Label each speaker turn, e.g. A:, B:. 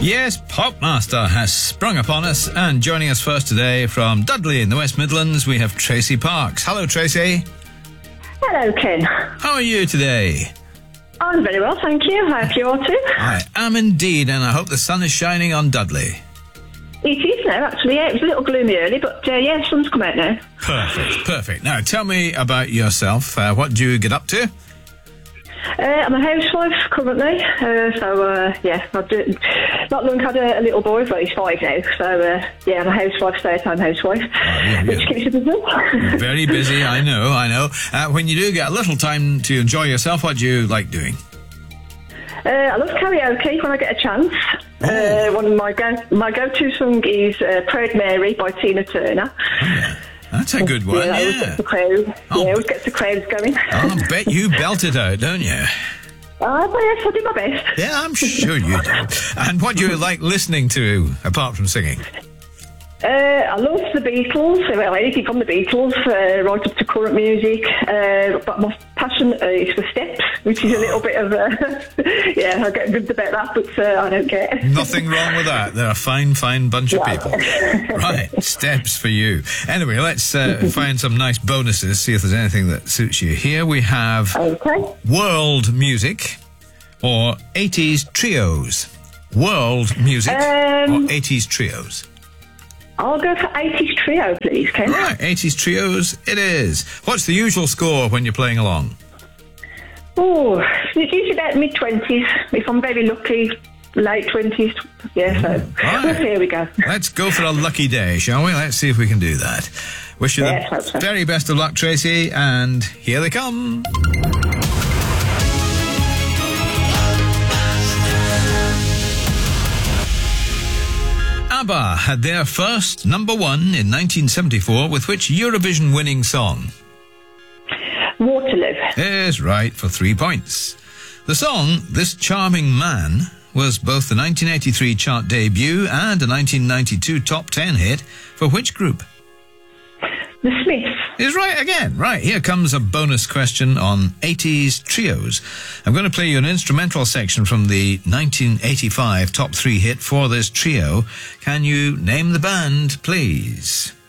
A: Yes, Popmaster has sprung upon us, and joining us first today from Dudley in the West Midlands, we have Tracy Parks. Hello, Tracy.
B: Hello, Ken.
A: How are you today?
B: I'm very well, thank you. I hope you are too.
A: I am indeed, and I hope the sun is shining on Dudley.
B: It is now, actually. Yeah, it was a little gloomy early, but yeah, sun's come out now.
A: Perfect. Now, tell me about yourself. What do you get up to?
B: I'm a housewife currently, I've not long had a little boy, but he's 5 now, so I'm a housewife, stay-at-home housewife, which keeps you busy.
A: Very busy, I know. When you do get a little time to enjoy yourself, what do you like doing?
B: I love karaoke when I get a chance. One of my go-to song is Proud Mary by Tina Turner.
A: Oh, yeah. That's a good one,
B: yeah. Always gets the crowd. Always gets the crowds going.
A: I bet you belt it out, don't you?
B: Yes, I do my best.
A: Yeah, I'm sure you do. And what do you like listening to, apart from singing?
B: I love the Beatles, well, anything from the Beatles, right up to current music, but my passion is for Steps, which is a little bit of I get ribbed about that, but I don't care.
A: Nothing wrong with that. They're a fine bunch of people. Right, Steps for you. Anyway, let's find some nice bonuses, see if there's anything that suits you. Here we have world music or 80s trios. World music or 80s trios.
B: I'll go for 80s trio, please, Ken.
A: Right, 80s trios it is. What's the usual score when you're playing along?
B: Oh, it's usually about mid-20s. If I'm very lucky, late 20s. Yeah, so
A: right.
B: Here we go.
A: Let's go for a lucky day, shall we? Let's see if we can do that. Wish you the very best of luck, Tracy, and here they come. ABBA had their first number one in 1974 with which Eurovision winning song?
B: Waterloo.
A: Is right for 3 points. The song, This Charming Man, was both the 1983 chart debut and a 1992 top 10 hit for which group?
B: The Smiths.
A: Is right again. Right, here comes a bonus question on 80s trios. I'm going to play you an instrumental section from the 1985 top 3 hit for this trio. Can you name the band, please?